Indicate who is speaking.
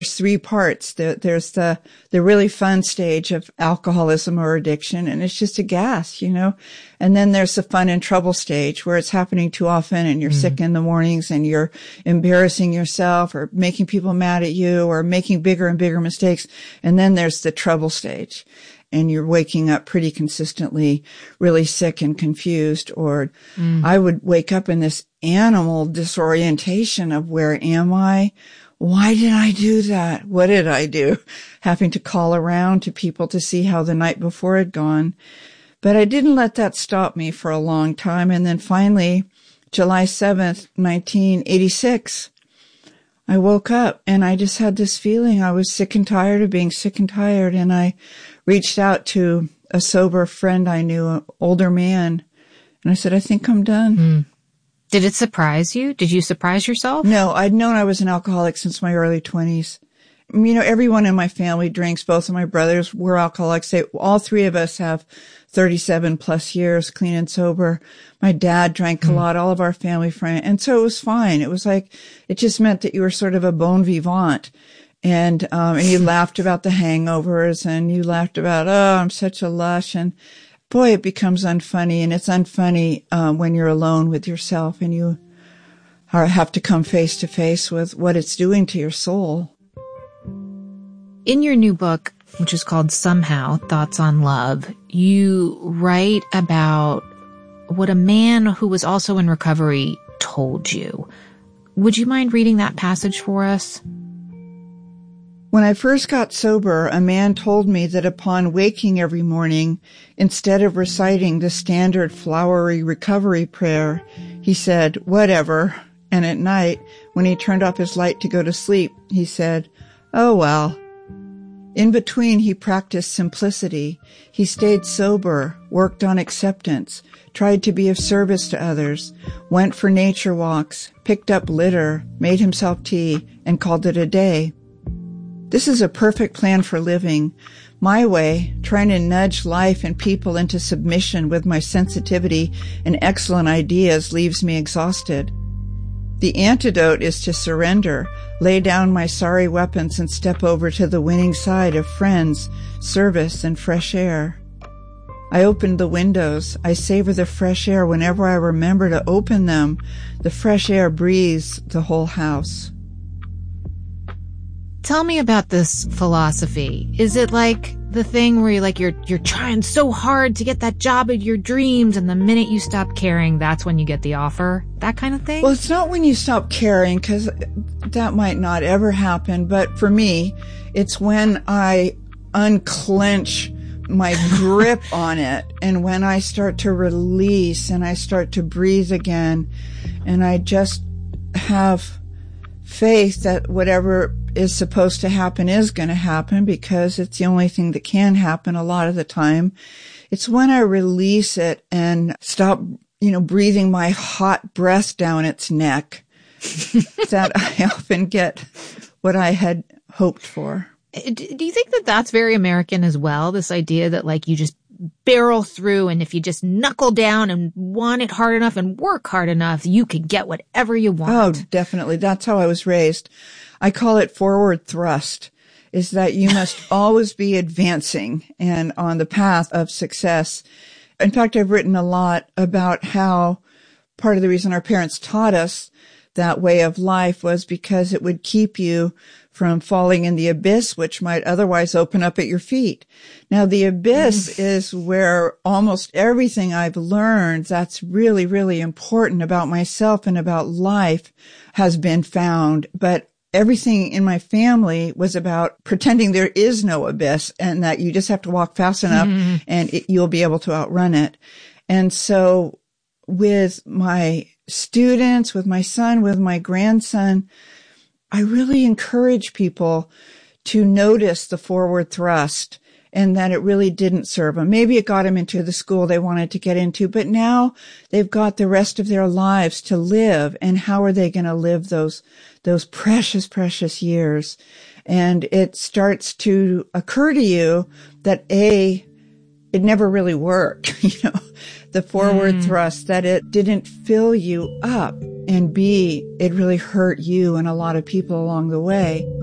Speaker 1: There's three parts. There's the really fun stage of alcoholism or addiction, and it's just a gas, And then there's the fun and trouble stage where it's happening too often and you're sick in the mornings and you're embarrassing yourself or making people mad at you or making bigger and bigger mistakes. And then there's the trouble stage, and you're waking up pretty consistently really sick and confused. Or I would wake up in this animal disorientation of, where am I? Why did I do that? What did I do? Having to call around to people to see how the night before had gone. But I didn't let that stop me for a long time. And then finally, July 7th, 1986, I woke up and I just had this feeling I was sick and tired of being sick and tired. And I reached out to a sober friend I knew, an older man. And I said, I think I'm done.
Speaker 2: Did it surprise you? Did you surprise yourself?
Speaker 1: No, I'd known I was an alcoholic since my early 20s. Everyone in my family drinks. Both of my brothers were alcoholics. All three of us have 37 plus years clean and sober. My dad drank a lot, all of our family friends. And so it was fine. It was like, it just meant that you were sort of a bon vivant. And you laughed about the hangovers and you laughed about, I'm such a lush. And boy, it becomes unfunny, and it's unfunny when you're alone with yourself and you have to come face to face with what it's doing to your soul.
Speaker 2: In your new book, which is called Somehow, Thoughts on Love, you write about what a man who was also in recovery told you. Would you mind reading that passage for us?
Speaker 1: When I first got sober, a man told me that upon waking every morning, instead of reciting the standard flowery recovery prayer, he said, whatever. And at night, when he turned off his light to go to sleep, he said, oh well. In between, he practiced simplicity. He stayed sober, worked on acceptance, tried to be of service to others, went for nature walks, picked up litter, made himself tea, and called it a day. This is a perfect plan for living. My way, trying to nudge life and people into submission with my sensitivity and excellent ideas, leaves me exhausted. The antidote is to surrender, lay down my sorry weapons and step over to the winning side of friends, service, and fresh air. I opened the windows. I savor the fresh air whenever I remember to open them. The fresh air breathes the whole house.
Speaker 2: Tell me about this philosophy. Is it like the thing where you're trying so hard to get that job of your dreams, and the minute you stop caring, that's when you get the offer? That kind of thing?
Speaker 1: Well, it's not when you stop caring, because that might not ever happen. But for me, it's when I unclench my grip on it, and when I start to release and I start to breathe again, and I just have faith that whatever is supposed to happen is going to happen, because it's the only thing that can happen a lot of the time. It's when I release it and stop, breathing my hot breath down its neck that I often get what I had hoped for.
Speaker 2: Do you think that that's very American as well? This idea that you just barrel through, and if you just knuckle down and want it hard enough and work hard enough, you can get whatever you want.
Speaker 1: Oh, definitely. That's how I was raised. I call it forward thrust, is that you must always be advancing and on the path of success. In fact, I've written a lot about how part of the reason our parents taught us that way of life was because it would keep you from falling in the abyss, which might otherwise open up at your feet. Now, the abyss is where almost everything I've learned that's really, really important about myself and about life has been found. But everything in my family was about pretending there is no abyss and that you just have to walk fast enough and you'll be able to outrun it. And so with my students, with my son, with my grandson, I really encourage people to notice the forward thrust and that it really didn't serve them. Maybe it got them into the school they wanted to get into, but now they've got the rest of their lives to live. And how are they going to live those precious, precious years? And it starts to occur to you that it never really worked, the forward thrust, that it didn't fill you up, and B, it really hurt you and a lot of people along the way.